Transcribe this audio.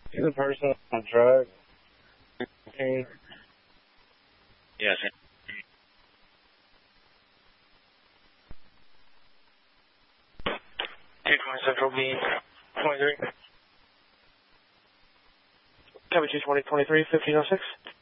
Is the person on drugs? Okay. Yes. 220 Central B 23. Cover 220 23, 1506.